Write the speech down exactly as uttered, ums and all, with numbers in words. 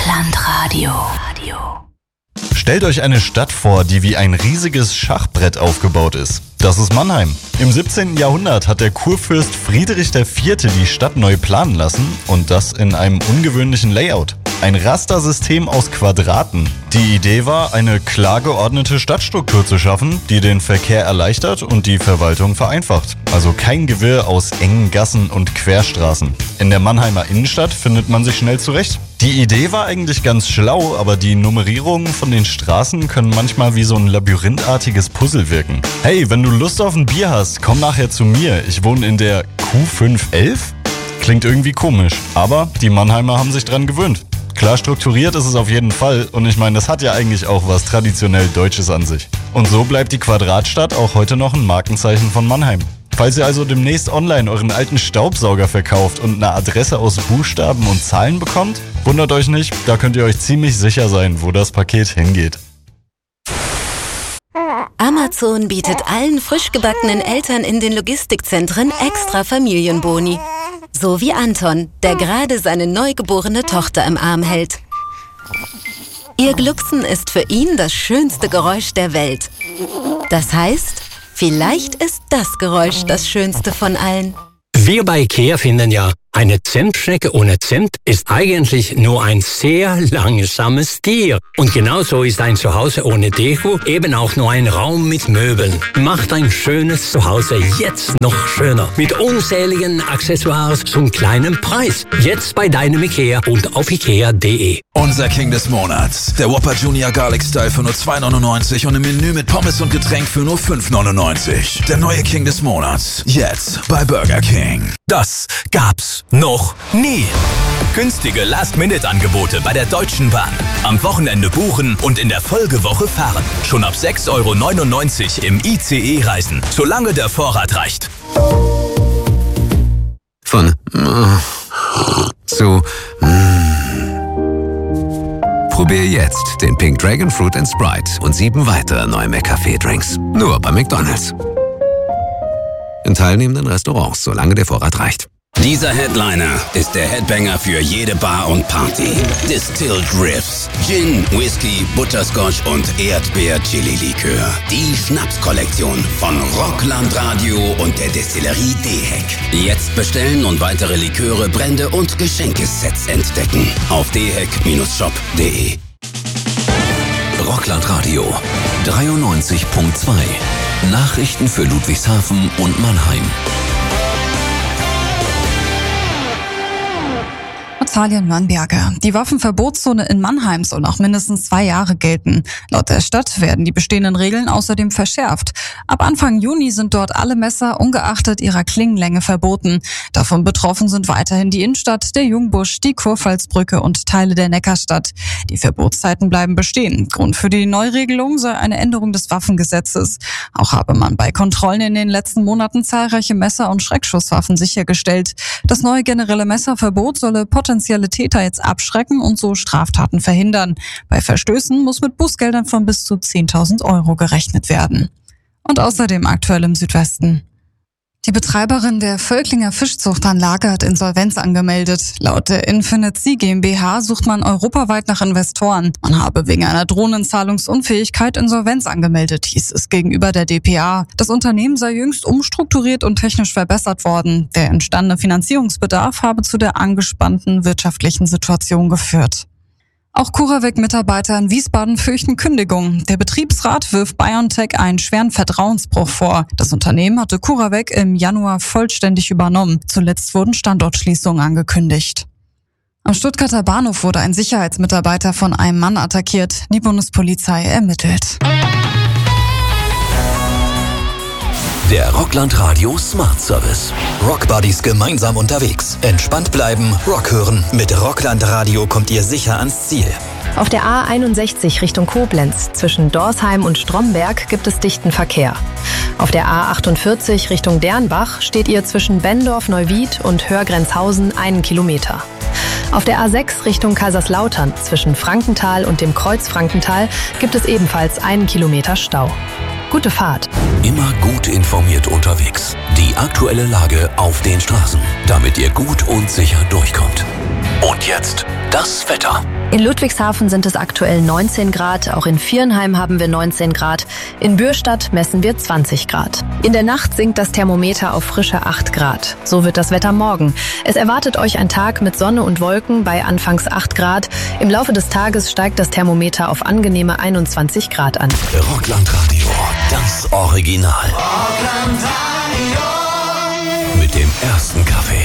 Rocklandradio. Stellt euch eine Stadt vor, die wie ein riesiges Schachbrett aufgebaut ist. Das ist Mannheim. Im siebzehnten Jahrhundert hat der Kurfürst Friedrich der Vierte die Stadt neu planen lassen und das in einem ungewöhnlichen Layout. Ein Rastersystem aus Quadraten. Die Idee war, eine klar geordnete Stadtstruktur zu schaffen, die den Verkehr erleichtert und die Verwaltung vereinfacht. Also kein Gewirr aus engen Gassen und Querstraßen. In der Mannheimer Innenstadt findet man sich schnell zurecht. Die Idee war eigentlich ganz schlau, aber die Nummerierungen von den Straßen können manchmal wie so ein labyrinthartiges Puzzle wirken. Hey, wenn du Lust auf ein Bier hast, komm nachher zu mir. Ich wohne in der Q fünf elf. Klingt irgendwie komisch, aber die Mannheimer haben sich dran gewöhnt. Klar strukturiert ist es auf jeden Fall und ich meine, das hat ja eigentlich auch was traditionell Deutsches an sich. Und so bleibt die Quadratstadt auch heute noch ein Markenzeichen von Mannheim. Falls ihr also demnächst online euren alten Staubsauger verkauft und eine Adresse aus Buchstaben und Zahlen bekommt, wundert euch nicht, da könnt ihr euch ziemlich sicher sein, wo das Paket hingeht. Amazon bietet allen frisch gebackenen Eltern in den Logistikzentren extra Familienboni. So wie Anton, der gerade seine neugeborene Tochter im Arm hält. Ihr Glucksen ist für ihn das schönste Geräusch der Welt. Das heißt, vielleicht ist das Geräusch das schönste von allen. Wir bei IKEA finden ja, eine Zimtschnecke ohne Zimt ist eigentlich nur ein sehr langsames Tier. Und genauso ist ein Zuhause ohne Deko eben auch nur ein Raum mit Möbeln. Macht ein schönes Zuhause jetzt noch schöner. Mit unzähligen Accessoires zum kleinen Preis. Jetzt bei deinem IKEA und auf ikea punkt de. Unser King des Monats. Der Whopper Junior Garlic Style für nur zwei neunundneunzig und im Menü mit Pommes und Getränk für nur fünf neunundneunzig. Der neue King des Monats. Jetzt bei Burger King. Das gab's noch nie. Günstige Last-Minute-Angebote bei der Deutschen Bahn. Am Wochenende buchen und in der Folgewoche fahren. Schon ab sechs Euro neunundneunzig im I C E reisen, solange der Vorrat reicht. Von mm, zu mm. Probier jetzt den Pink Dragon Fruit and Sprite und sieben weitere neue McCafé-Drinks. Nur bei McDonald's. In teilnehmenden Restaurants, solange der Vorrat reicht. Dieser Headliner ist der Headbanger für jede Bar und Party. Distilled Riffs, Gin, Whisky, Butterscotch und Erdbeer-Chili-Likör. Die Schnapskollektion von Rocklandradio und der Destillerie D-Heck. Jetzt bestellen und weitere Liköre, Brände und Geschenkesets entdecken. Auf d heck shop punkt de. Rocklandradio dreiundneunzig Komma zwei. Nachrichten für Ludwigshafen und Mannheim. Natalia Nürnberger. Die Waffenverbotszone in Mannheim soll noch mindestens zwei Jahre gelten. Laut der Stadt werden die bestehenden Regeln außerdem verschärft. Ab Anfang Juni sind dort alle Messer ungeachtet ihrer Klingenlänge verboten. Davon betroffen sind weiterhin die Innenstadt, der Jungbusch, die Kurpfalzbrücke und Teile der Neckarstadt. Die Verbotszeiten bleiben bestehen. Grund für die Neuregelung sei eine Änderung des Waffengesetzes. Auch habe man bei Kontrollen in den letzten Monaten zahlreiche Messer- und Schreckschusswaffen sichergestellt. Das neue generelle Messerverbot solle potenziell Täter jetzt abschrecken und so Straftaten verhindern. Bei Verstößen muss mit Bußgeldern von bis zu zehntausend Euro gerechnet werden. Und außerdem aktuell im Südwesten. Die Betreiberin der Völklinger Fischzuchtanlage hat Insolvenz angemeldet. Laut der Infinite Sea GmbH sucht man europaweit nach Investoren. Man habe wegen einer drohenden Zahlungsunfähigkeit Insolvenz angemeldet, hieß es gegenüber der d p a. Das Unternehmen sei jüngst umstrukturiert und technisch verbessert worden. Der entstandene Finanzierungsbedarf habe zu der angespannten wirtschaftlichen Situation geführt. Auch CuraVac-Mitarbeiter in Wiesbaden fürchten Kündigung. Der Betriebsrat wirft BioNTech einen schweren Vertrauensbruch vor. Das Unternehmen hatte CuraVac im Januar vollständig übernommen. Zuletzt wurden Standortschließungen angekündigt. Am Stuttgarter Bahnhof wurde ein Sicherheitsmitarbeiter von einem Mann attackiert. Die Bundespolizei ermittelt. Der Rocklandradio Smart Service. Rockbuddies gemeinsam unterwegs. Entspannt bleiben, Rock hören. Mit Rocklandradio kommt ihr sicher ans Ziel. Auf der A einundsechzig Richtung Koblenz zwischen Dorsheim und Stromberg gibt es dichten Verkehr. Auf der A achtundvierzig Richtung Dernbach steht ihr zwischen Bendorf-Neuwied und Hörgrenzhausen einen Kilometer. Auf der A sechs Richtung Kaiserslautern zwischen Frankenthal und dem Kreuz Frankenthal gibt es ebenfalls einen Kilometer Stau. Gute Fahrt. Immer gut informiert unterwegs. Die aktuelle Lage auf den Straßen, damit ihr gut und sicher durchkommt. Und jetzt das Wetter. In Ludwigshafen sind es aktuell neunzehn Grad, auch in Viernheim haben wir neunzehn Grad, in Bürstadt messen wir zwanzig Grad. In der Nacht sinkt das Thermometer auf frische acht Grad. So wird das Wetter morgen. Es erwartet euch ein Tag mit Sonne und Wolken bei anfangs acht Grad. Im Laufe des Tages steigt das Thermometer auf angenehme einundzwanzig Grad an. Rockland Radio, das Original. Mit dem ersten Kaffee.